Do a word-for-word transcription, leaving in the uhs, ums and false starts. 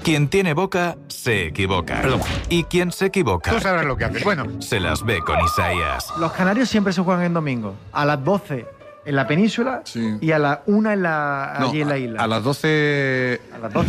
Quien tiene boca, se equivoca. Perdón. Y quien se equivoca, Tú sabrás lo que haces. Bueno, se las ve con Isaías. Los canarios siempre se juegan en domingo. A las doce en la península Sí. y a la una en la, no, allí en la isla. a, a las doce... A las doce.